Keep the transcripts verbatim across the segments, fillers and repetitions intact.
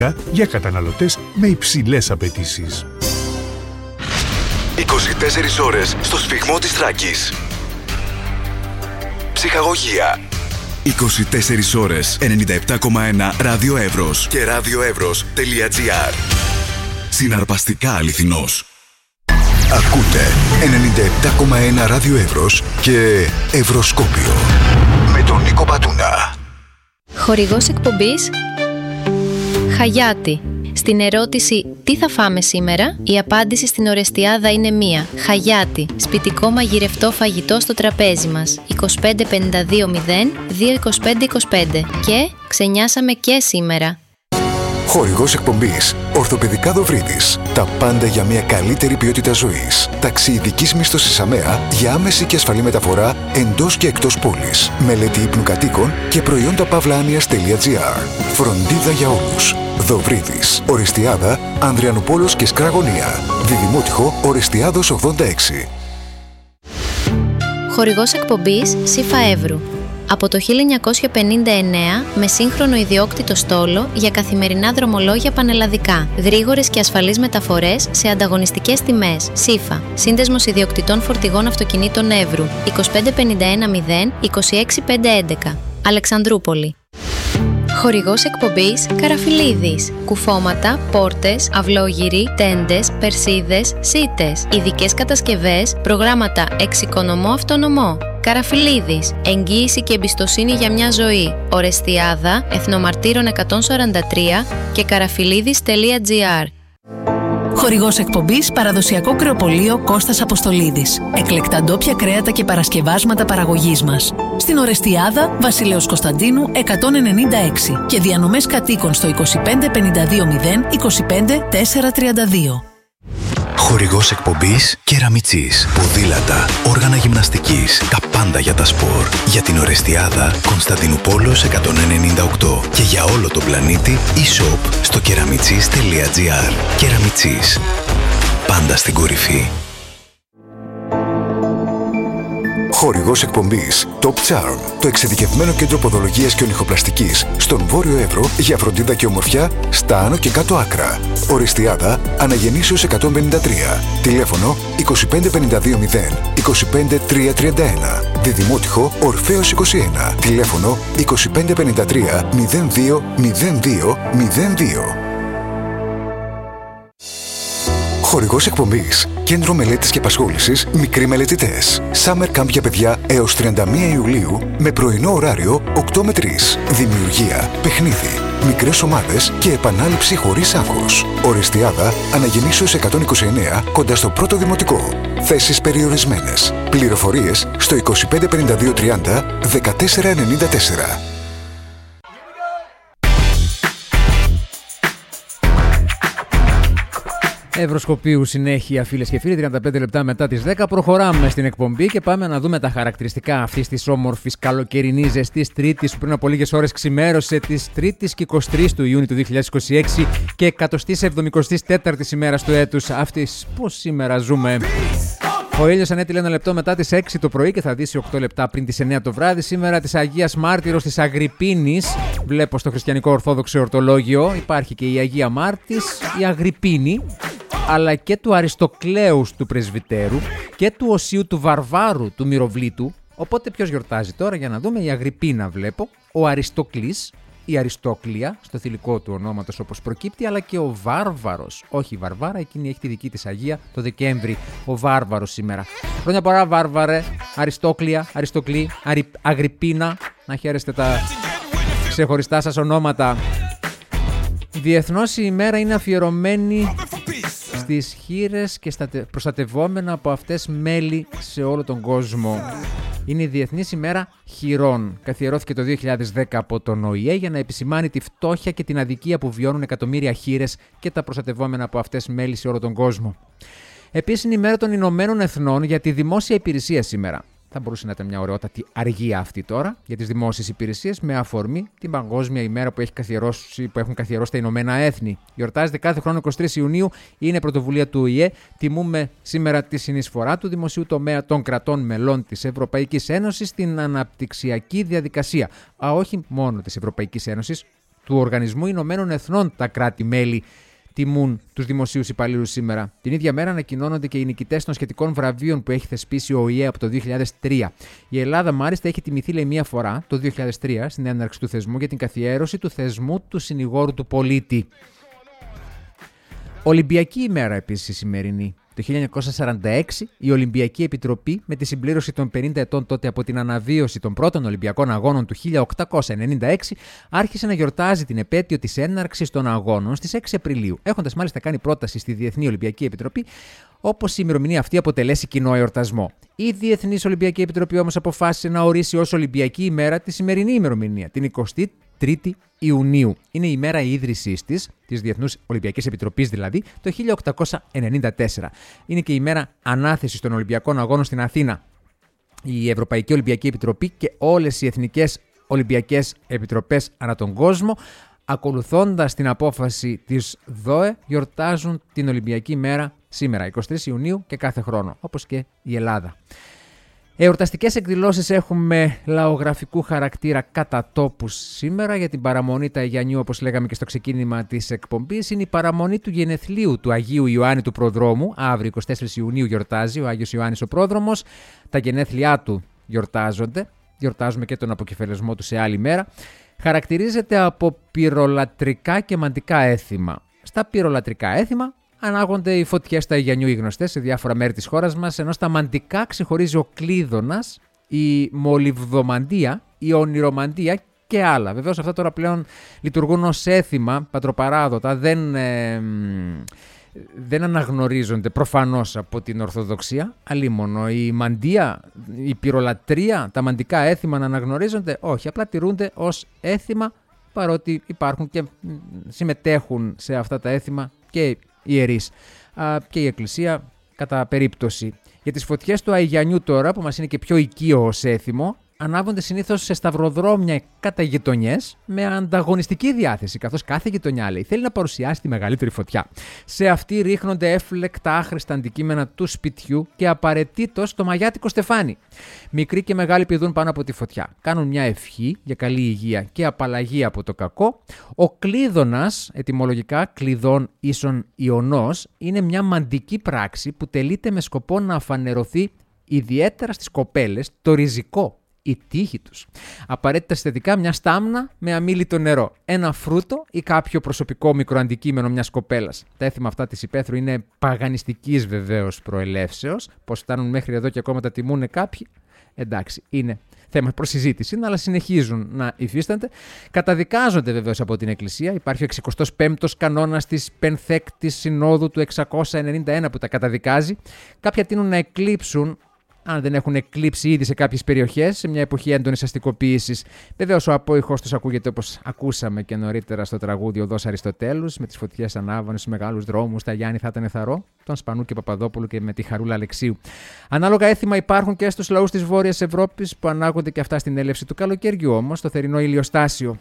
για καταναλωτές με υψηλές απαιτήσεις. είκοσι τέσσερις ώρες στο σφυγμό της Θράκης. Ψυχαγωγία. είκοσι τέσσερις ώρες ενενήντα επτά κόμμα ένα Ράδιο Εύρος και radioevros.gr. Συναρπαστικά αληθινός. Ακούτε ενενήντα επτά κόμμα ένα Ράδιο Εύρος και Ευρωσκόπιο με τον Νίκο Πατούνα. Χορηγός εκπομπής Χαγιάτι. Στην ερώτηση «Τι θα φάμε σήμερα?» η απάντηση στην Ορεστιάδα είναι μία. Χαγιάτι. Σπιτικό μαγειρευτό φαγητό στο τραπέζι μας. είκοσι πέντε πενήντα δύο μηδέν δύο είκοσι πέντε είκοσι πέντε. Και ξενιάσαμε και σήμερα. Χορηγός εκπομπής Ορθοπαιδικά Δοβρίδης. Τα πάντα για μια καλύτερη ποιότητα ζωής. Ταξιειδικής μίσθωσης ΑΜΕΑ για άμεση και ασφαλή μεταφορά εντός και εκτός πόλης. Μελέτη ύπνου κατοίκων και προϊόντα παύλα-άνοιας.gr. Φροντίδα για όλους. Δοβρίδης. Ορεστιάδα, Ανδριανουπόλος και Σκραγωνία. Διδημότυχο Ορεστιάδος ογδόντα έξι. Χορηγός εκπομπής Σύφα Εύρου. Από το χίλια εννιακόσια πενήντα εννέα με σύγχρονο ιδιόκτητο στόλο για καθημερινά δρομολόγια πανελλαδικά. Γρήγορες και ασφαλείς μεταφορές σε ανταγωνιστικές τιμές. Σύφα. Σύνδεσμος ιδιοκτητών φορτηγών αυτοκινήτων Εύρου. είκοσι πέντε πενήντα ένα μηδέν είκοσι έξι πεντακόσια έντεκα. Αλεξανδρούπολη. Χορηγός εκπομπής Καραφιλίδης. Κουφώματα, πόρτες, αυλόγυροι, τέντες, περσίδες, σίτες. Ειδικές κατασκευές, προγράμματα εξοικονομώ αυτονομώ. Καραφιλίδης. Εγγύηση και εμπιστοσύνη για μια ζωή. Ορεστιάδα, Εθνομαρτύρων εκατόν σαράντα τρία και καραφιλίδης.gr. Χορηγός εκπομπής Παραδοσιακό Κρεοπωλείο Κώστας Αποστολίδης. Εκλεκτά ντόπια κρέατα και παρασκευάσματα παραγωγής μας. Στην Ορεστιάδα, Βασιλέως Κωνσταντίνου εκατόν ενενήντα έξι και διανομές κατοίκων στο είκοσι πέντε πενήντα δύο μηδέν είκοσι πέντε τετρακόσια τριάντα δύο. Χορηγός εκπομπής Κεραμιτσής. Ποδήλατα, όργανα γυμναστικής, τα πάντα για τα σπορ. Για την Ορεστιάδα, Κωνσταντινούπολος εκατόν ενενήντα οκτώ. Και για όλο τον πλανήτη, e-shop στο κεραμιτσής.gr. Κεραμιτσής. Πάντα στην κορυφή. Χορηγός εκπομπής Top Charm, το εξειδικευμένο κέντρο ποδολογίας και ονυχοπλαστικής στον Βόρειο Εύρο για φροντίδα και ομορφιά στα άνω και κάτω άκρα. Ορεστιάδα, Αναγεννήσεως εκατόν πενήντα τρία. Τηλέφωνο είκοσι πέντε πενήντα δύο μηδέν είκοσι πέντε τριακόσια τριάντα ένα. Διδημότυχο Ορφέως είκοσι ένα. Τηλέφωνο είκοσι πέντε πενήντα τρία μηδέν δύο μηδέν δύο μηδέν δύο. Χορηγός εκπομπής Κέντρο Μελέτης και Απασχόλησης Μικροί Μελετητές. Summer Camp για παιδιά έως τριάντα μία Ιουλίου με πρωινό ωράριο οκτώ με τρεις. Δημιουργία, παιχνίδι, μικρές ομάδες και επανάληψη χωρίς άγχος. Ορεστιάδα, Αναγεννήσεως εκατόν είκοσι εννέα κοντά στο πρώτο δημοτικό. Θέσεις περιορισμένες. Πληροφορίες στο είκοσι πέντε πενήντα δύο τριάντα δεκατέσσερα ενενήντα τέσσερα. Ευρωσκοπίου συνέχεια, φίλες και φίλοι, τριάντα πέντε λεπτά μετά τις δέκα. Προχωράμε στην εκπομπή και πάμε να δούμε τα χαρακτηριστικά αυτής της όμορφης καλοκαιρινής ζεστής Τρίτης που πριν από λίγες ώρες ξημέρωσε, της Τρίτης και εικοστή τρίτη του Ιούνιου του δύο χιλιάδες είκοσι έξι και εκατοστή εβδομηκοστή τέταρτη ημέρας του έτους. Αυτής πώς σήμερα ζούμε. Ο ήλιος ανέτειλε ένα λεπτό μετά τις έξι το πρωί και θα δύσει οκτώ λεπτά πριν τις εννέα το βράδυ. Σήμερα της Αγίας Μάρτυρος της Αγριπίνης. Βλέπω στο χριστιανικό ορθόδοξο ορτολόγιο υπάρχει και η Αγία Μάρτης, η Αγριπίνη, αλλά και του Αριστοκλέους του Πρεσβυτέρου και του Οσίου του Βαρβάρου του Μυροβλήτου. Οπότε ποιος γιορτάζει τώρα, για να δούμε? Η Αγριπίνα βλέπω, ο Αριστοκλής, η Αριστόκλια στο θηλυκό του ονόματος όπως προκύπτει, αλλά και ο Βάρβαρος. Όχι η Βαρβάρα, εκείνη έχει τη δική της Αγία το Δεκέμβρη. Ο Βάρβαρος σήμερα. Χρόνια πολλά, Βάρβαρε, Αριστόκλια, Αριστοκλή, Αρι... Αγριπίνα. Να χαίρεστε τα ξεχωριστά σας ονόματα. Διεθνώς η ημέρα είναι αφιερωμένη στις χήρες και στα προστατευόμενα από αυτές μέλη σε όλο τον κόσμο. Είναι η Διεθνής ημέρα χειρών. Καθιερώθηκε το δύο χιλιάδες δέκα από τον Ο Η Ε για να επισημάνει τη φτώχεια και την αδικία που βιώνουν εκατομμύρια χήρες και τα προστατευόμενα από αυτές μέλη σε όλο τον κόσμο. Επίσης είναι η μέρα των Ηνωμένων Εθνών για τη δημόσια υπηρεσία σήμερα. Θα μπορούσε να ήταν μια ωραιότατη αργία αυτή τώρα για τις δημόσιες υπηρεσίες με αφορμή την Παγκόσμια ημέρα που, έχει καθιερώσει, που έχουν καθιερώσει τα Ηνωμένα Έθνη. Γιορτάζεται κάθε χρόνο εικοστή τρίτη Ιουνίου, είναι πρωτοβουλία του Ο Η Ε. Τιμούμε σήμερα τη συνεισφορά του δημοσίου τομέα των κρατών μελών της Ευρωπαϊκής Ένωσης στην αναπτυξιακή διαδικασία. Α, όχι μόνο της Ευρωπαϊκής Ένωσης, του Οργανισμού Ηνωμένων Εθνών τα κράτη-μέλη τιμούν τους δημοσίους υπαλλήλους σήμερα. Την ίδια μέρα ανακοινώνονται και οι νικητές των σχετικών βραβείων που έχει θεσπίσει ο ΟΗΕ από το δύο χιλιάδες τρία. Η Ελλάδα, μάλιστα, έχει τιμηθεί, λέει, μία φορά, το δύο χιλιάδες τρία, στην έναρξη του θεσμού, για την καθιέρωση του θεσμού του συνηγόρου του πολίτη. Ολυμπιακή ημέρα επίσης η σημερινή. Το χίλια εννιακόσια σαράντα έξι η Ολυμπιακή Επιτροπή, με τη συμπλήρωση των πενήντα ετών τότε από την αναβίωση των πρώτων Ολυμπιακών Αγώνων του χίλια οκτακόσια ενενήντα έξι, άρχισε να γιορτάζει την επέτειο της έναρξης των Αγώνων στις έξι Απριλίου, έχοντας μάλιστα κάνει πρόταση στη Διεθνή Ολυμπιακή Επιτροπή, όπως η ημερομηνία αυτή αποτελέσει κοινό εορτασμό. Η Διεθνής Ολυμπιακή Επιτροπή όμως αποφάσισε να ορίσει ως Ολυμπιακή ημέρα τη σημερινή ημερομηνία, την εικοστή τρίτη Ιουνίου. Είναι η ημέρα ίδρυσής της, της Διεθνούς Ολυμπιακής Επιτροπής δηλαδή, το χίλια οκτακόσια ενενήντα τέσσερα. Είναι και η ημέρα ανάθεσης των Ολυμπιακών Αγώνων στην Αθήνα. Η Ευρωπαϊκή Ολυμπιακή Επιτροπή και όλες οι Εθνικές Ολυμπιακές Επιτροπές ανά τον κόσμο, ακολουθώντας την απόφαση της ΔΟΕ, γιορτάζουν την Ολυμπιακή ημέρα σήμερα, εικοστή τρίτη Ιουνίου, και κάθε χρόνο, όπως και η Ελλάδα. Εορταστικές εκδηλώσεις έχουμε λαογραφικού χαρακτήρα κατά τόπους σήμερα. Για την παραμονή Ταγιανιού, όπως λέγαμε και στο ξεκίνημα της εκπομπής, είναι η παραμονή του γενεθλίου του Αγίου Ιωάννη του Προδρόμου. Αύριο, εικοστή τέταρτη Ιουνίου, γιορτάζει ο Άγιος Ιωάννης ο Πρόδρομος. Τα γενέθλιά του γιορτάζονται. Γιορτάζουμε και τον αποκεφαλισμό του σε άλλη μέρα. Χαρακτηρίζεται από πυρολατρικά και μαντικά έθιμα. Στα πυρολατρικά έθιμα ανάγονται οι φωτιές τα Αγιανιού, οι γνωστές σε διάφορα μέρη της χώρας μας, ενώ στα μαντικά ξεχωρίζει ο Κλείδωνας, η Μολυβδομαντία, η Ονειρομαντία και άλλα. Βεβαίως αυτά τώρα πλέον λειτουργούν ως έθιμα πατροπαράδοτα, δεν, ε, δεν αναγνωρίζονται προφανώς από την Ορθοδοξία, αλίμονο. Η μαντία, η πυρολατρία, τα μαντικά έθιμα να αναγνωρίζονται, όχι, απλά τηρούνται ως έθιμα, παρότι υπάρχουν και συμμετέχουν σε αυτά τα έθιμα και ιερείς και η Εκκλησία κατά περίπτωση. Για τις φωτιές του Αγιανιού τώρα, που μας είναι και πιο οικείο ως έθιμο, ανάβονται συνήθως σε σταυροδρόμια κατά γειτονιές με ανταγωνιστική διάθεση, καθώς κάθε γειτονιά, λέει, θέλει να παρουσιάσει τη μεγαλύτερη φωτιά. Σε αυτή ρίχνονται έφλεκτα άχρηστα αντικείμενα του σπιτιού και απαραίτητος το μαγιάτικο στεφάνι. Μικροί και μεγάλοι πηδούν πάνω από τη φωτιά. Κάνουν μια ευχή για καλή υγεία και απαλλαγή από το κακό. Ο Κλείδωνας, ετυμολογικά κλειδών ίσον ιονός, είναι μια μαντική πράξη που τελείται με σκοπό να αφανερωθεί ιδιαίτερα στις κοπέλες το ριζικό, η τύχη τους. Απαραίτητα συστατικά μια στάμνα με αμίλητο νερό, ένα φρούτο ή κάποιο προσωπικό μικροαντικείμενο μιας κοπέλας. Τα έθιμα αυτά της υπαίθρου είναι παγανιστικής βεβαίως προελεύσεως. Πώς φτάνουν μέχρι εδώ και ακόμα τα τιμούν κάποιοι, εντάξει, είναι θέμα προς συζήτηση, αλλά συνεχίζουν να υφίστανται. Καταδικάζονται βεβαίως από την Εκκλησία. Υπάρχει ο εξηκοστός πέμπτος κανόνας της Πενθέκτης Συνόδου του εξακόσια ενενήντα ένα που τα καταδικάζει. Κάποια τείνουν να εκλείψουν, αν δεν έχουν εκλείψει ήδη σε κάποιες περιοχές, σε μια εποχή έντονης αστικοποίησης. Βεβαίως ο απόϊχος τους ακούγεται, όπως ακούσαμε και νωρίτερα στο τραγούδι «Οδός Αριστοτέλους», με τις φωτιές ανάβανε στους μεγάλους δρόμους, τα Γιάννη θα ήταν θαρώ, τον Σπανού και Παπαδόπουλου και με τη Χαρούλα Αλεξίου. Ανάλογα έθιμα υπάρχουν και στους λαούς της Βόρειας Ευρώπης, που ανάγονται και αυτά στην έλευση του καλοκαιριού, όμως, στο θερινό ηλιοστάσιο.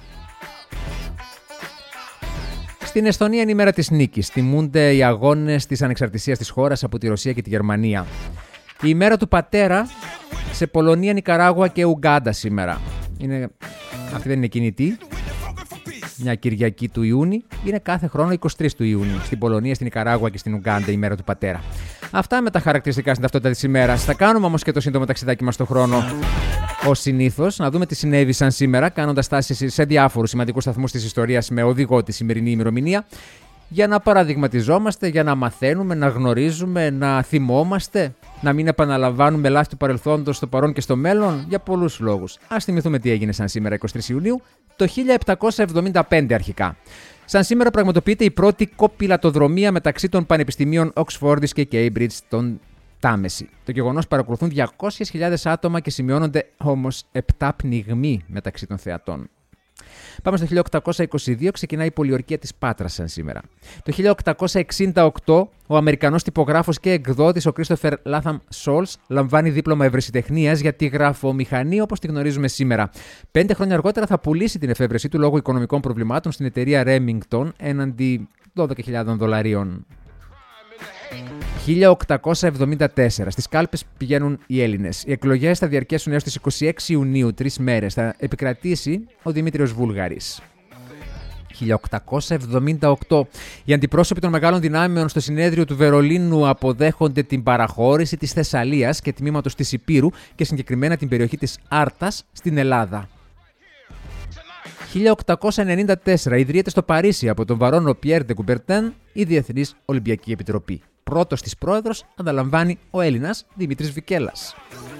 Στην Εσθονία είναι η μέρα της νίκης. Τιμούνται οι αγώνες της ανεξαρτησίας της χώρας από τη Ρωσία και τη Γερμανία. Η ημέρα του πατέρα σε Πολωνία, Νικαράγουα και Ουγκάντα σήμερα. Είναι, αυτή δεν είναι κινητή. Μια Κυριακή του Ιούνιου. Είναι κάθε χρόνο εικοστή τρίτη του Ιούνιου. Στην Πολωνία, στην Νικαράγουα και στην Ουγκάντα η μέρα του πατέρα. Αυτά με τα χαρακτηριστικά στην ταυτότητα της ημέρας. Θα κάνουμε όμως και το σύντομο ταξιδάκι μας στον χρόνο. Ως συνήθως, να δούμε τι συνέβησαν σήμερα, κάνοντας στάσεις σε διάφορους σημαντικούς σταθμούς της ιστορίας με οδηγό τη σημερινή ημερομηνία. Για να παραδειγματιζόμαστε, για να μαθαίνουμε, να γνωρίζουμε, να θυμόμαστε, να μην επαναλαμβάνουμε λάθη του παρελθόντος στο παρόν και στο μέλλον, για πολλούς λόγους. Ας θυμηθούμε τι έγινε σαν σήμερα, εικοστή τρίτη Ιουνίου, το χίλια επτακόσια εβδομήντα πέντε αρχικά. Σαν σήμερα πραγματοποιείται η πρώτη κοπηλατοδρομία μεταξύ των πανεπιστημίων Οξφόρδης και Κέιμπριτζ στον Τάμεση. Το γεγονός παρακολουθούν διακόσιες χιλιάδες άτομα και σημειώνονται όμως επτά πνιγμοί μεταξύ των θεατών. Πάμε στο χίλια οκτακόσια είκοσι δύο, ξεκινάει η πολιορκία της Πάτρας σαν σήμερα. Το χίλια οκτακόσια εξήντα οκτώ, ο Αμερικανός τυπογράφος και εκδότης ο Κρίστοφερ Λάθαμ Σόλς λαμβάνει δίπλωμα ευρεσιτεχνίας για τη γραφομηχανή όπως τη γνωρίζουμε σήμερα. Πέντε χρόνια αργότερα θα πουλήσει την εφεύρεσή του λόγω οικονομικών προβλημάτων στην εταιρεία Remington έναντι δώδεκα χιλιάδες δολαρίων. χίλια οκτακόσια εβδομήντα τέσσερα. Στις κάλπες πηγαίνουν οι Έλληνες. Οι εκλογές θα διαρκέσουν έως τις είκοσι έξι Ιουνίου, τρεις μέρες. Θα επικρατήσει ο Δημήτριος Βούλγαρης. χίλια οκτακόσια εβδομήντα οκτώ. Οι αντιπρόσωποι των μεγάλων δυνάμεων στο συνέδριο του Βερολίνου αποδέχονται την παραχώρηση της Θεσσαλίας και τμήματος της Ηπείρου και συγκεκριμένα την περιοχή της Άρτας στην Ελλάδα. χίλια οκτακόσια ενενήντα τέσσερα ιδρύεται στο Παρίσι από τον βαρόνο Πιέρ ντε Κουμπερτέν η Διεθνής Ολυμπιακή Επιτροπή. Πρώτος της πρόεδρος αναλαμβάνει ο Έλληνας Δημήτρης Βικέλας.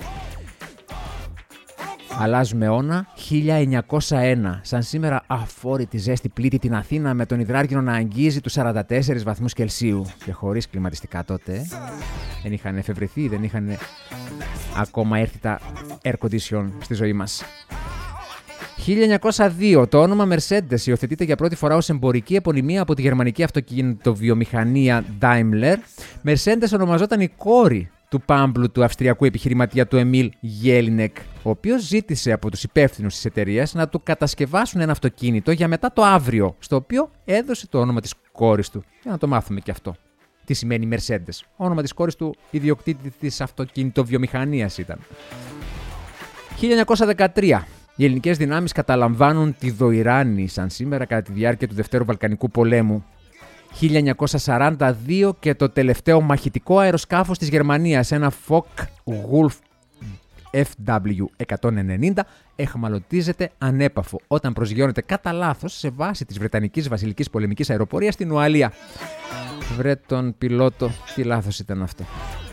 Αλλάζουμε αιώνα, χίλια εννιακόσια ένα. Σαν σήμερα αφόρητη ζέστη πλήττει την Αθήνα με τον υδράργυρο να αγγίζει τους σαράντα τέσσερις βαθμούς Κελσίου. Και χωρίς κλιματιστικά τότε. Δεν είχαν εφευρεθεί, δεν είχαν ακόμα έρθει τα air condition στη ζωή μας. χίλια εννιακόσια δύο. Το όνομα Mercedes υιοθετείται για πρώτη φορά ως εμπορική επωνυμία από τη γερμανική αυτοκινητοβιομηχανία Daimler. Mercedes ονομαζόταν η κόρη του πάμπλου του αυστριακού επιχειρηματία του Εμίλ Γέλινεκ, ο οποίος ζήτησε από τους υπεύθυνους της εταιρείας να του κατασκευάσουν ένα αυτοκίνητο για μετά το αύριο, στο οποίο έδωσε το όνομα της κόρης του. Για να το μάθουμε και αυτό. Τι σημαίνει Mercedes. Όνομα της κόρης του ιδιοκτήτη της αυτοκινητοβιομηχανίας ήταν. χίλια εννιακόσια δεκατρία. Οι ελληνικές δυνάμεις καταλαμβάνουν τη Δοϊράνη σαν σήμερα κατά τη διάρκεια του Δευτέρου Βαλκανικού Πολέμου. χίλια εννιακόσια σαράντα δύο και το τελευταίο μαχητικό αεροσκάφος της Γερμανίας, ένα Focke-Wulf εφ ντάμπλιου εκατόν ενενήντα, εχμαλωτίζεται ανέπαφο όταν προσγειώνεται κατά λάθος σε βάση της Βρετανικής Βασιλικής Πολεμικής Αεροπορίας στην Ουαλία. Βρε τον πιλότο, τι λάθος ήταν αυτό.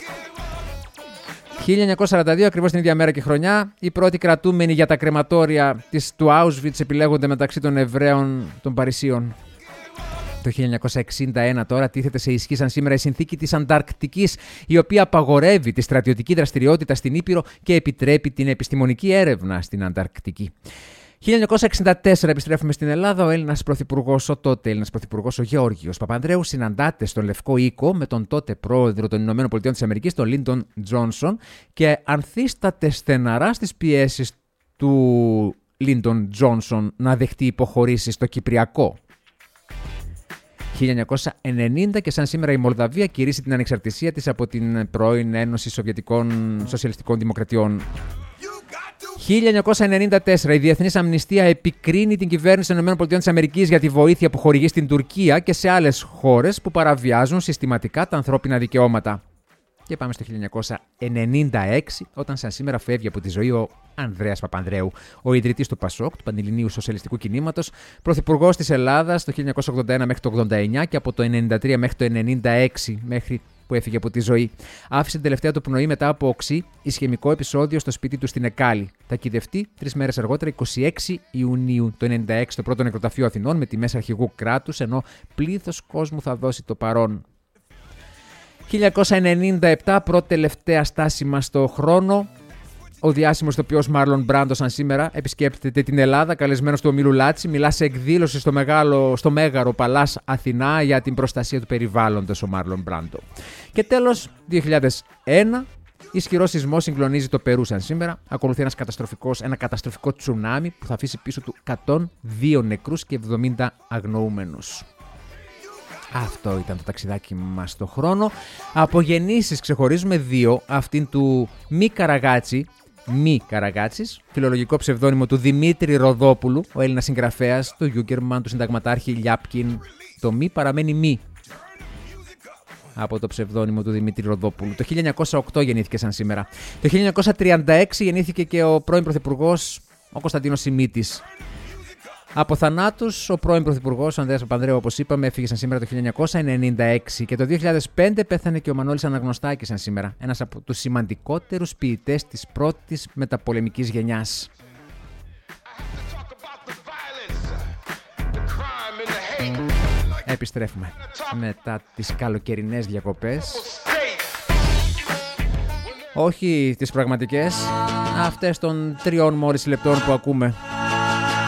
χίλια εννιακόσια σαράντα δύο, ακριβώς την ίδια μέρα και χρονιά, οι πρώτοι κρατούμενοι για τα κρεματόρια της, του Auschwitz επιλέγονται μεταξύ των Εβραίων των Παρισίων. Το χίλια εννιακόσια εξήντα ένα τώρα τίθεται σε ισχύ σαν σήμερα η συνθήκη της Ανταρκτικής, η οποία απαγορεύει τη στρατιωτική δραστηριότητα στην Ήπειρο και επιτρέπει την επιστημονική έρευνα στην Ανταρκτική. χίλια εννιακόσια εξήντα τέσσερα επιστρέφουμε στην Ελλάδα. Ο Έλληνας πρωθυπουργός, ο τότε Έλληνας πρωθυπουργός, ο Γεώργιος Παπανδρέου, συναντάται στον Λευκό Οίκο με τον τότε πρόεδρο των Ηνωμένων Πολιτειών της Αμερικής, τον Λίντον Τζόνσον, και ανθίσταται στεναρά στις πιέσεις του Λίντον Τζόνσον να δεχτεί υποχωρήσεις στο Κυπριακό. χίλια εννιακόσια ενενήντα και σαν σήμερα η Μολδαβία κηρύσσει την ανεξαρτησία της από την πρώην Ένωση Σοβιετικών Σοσιαλιστικών Δημοκρατιών. χίλια εννιακόσια ενενήντα τέσσερα η Διεθνής Αμνηστία επικρίνει την κυβέρνηση των ΗΠΑ για τη βοήθεια που χορηγεί στην Τουρκία και σε άλλες χώρες που παραβιάζουν συστηματικά τα ανθρώπινα δικαιώματα. Και πάμε στο χίλια εννιακόσια ενενήντα έξι, όταν σαν σήμερα φεύγει από τη ζωή ο Ανδρέας Παπανδρέου, ο ιδρυτής του ΠΑΣΟΚ, του Πανελληνίου Σοσιαλιστικού Κινήματος, πρωθυπουργός της Ελλάδας το χίλια εννιακόσια ογδόντα ένα μέχρι το ογδόντα εννιά και από το ενενήντα τρία μέχρι το ενενήντα έξι, μέχρι που έφυγε από τη ζωή. Άφησε την τελευταία του πνοή μετά από οξύ ισχαιμικό επεισόδιο στο σπίτι του στην Εκάλη. Θα κυδευτεί τρεις μέρες αργότερα, είκοσι έξι Ιουνίου του ενενήντα έξι, στο πρώτο νεκροταφείο Αθηνών με τιμές αρχηγού κράτους, ενώ πλήθος κόσμου θα δώσει το παρόν. χίλια εννιακόσια ενενήντα επτά, πρώτη τελευταία στάση μας στο χρόνο. Ο διάσημος ηθοποιός Μάρλον Μπράντο, σαν σήμερα, επισκέπτεται την Ελλάδα, καλεσμένος του ομίλου Λάτσι, μιλά σε εκδήλωση στο, μεγάλο, στο Μέγαρο Παλάς Αθηνά για την προστασία του περιβάλλοντος ο Μάρλον Μπράντο. Και τέλος, δύο χιλιάδες ένα, ισχυρός σεισμός συγκλονίζει το Περού σαν σήμερα. Ακολουθεί ένας καταστροφικός, ένα καταστροφικό τσουνάμι που θα αφήσει πίσω του εκατόν δύο νεκρούς και εβδομήντα αγνοούμενους. Αυτό ήταν το ταξιδάκι μας στο χρόνο. Από γεννήσεις ξεχωρίζουμε δύο, αυτήν του Μη Καραγάτσι, Μη Καραγάτσης, φιλολογικό ψευδόνυμο του Δημήτρη Ροδόπουλου, ο Έλληνας συγγραφέας, του Γιούκερμαν, του συνταγματάρχη Λιάπκιν. Το Μη παραμένει Μη από το ψευδόνυμο του Δημήτρη Ροδόπουλου. Το χίλια εννιακόσια οκτώ γεννήθηκε σαν σήμερα. Το χίλια εννιακόσια τριάντα έξι γεννήθηκε και ο πρώην πρωθυπουργός, ο Κωνσταντίνος Σιμίτης. Από θανάτους, ο πρώην πρωθυπουργός, ο Ανδρέας Παπανδρέου, όπως είπαμε, έφυγε σαν σήμερα το χίλια εννιακόσια ενενήντα έξι και το δύο χιλιάδες πέντε πέθανε και ο Μανώλης Αναγνωστάκης σαν σήμερα, ένας από τους σημαντικότερους ποιητές της πρώτης μεταπολεμικής γενιάς. Επιστρέφουμε μετά τις καλοκαιρινές διακοπές. Όχι τις πραγματικές, αυτές των τριών μόλις λεπτών που ακούμε.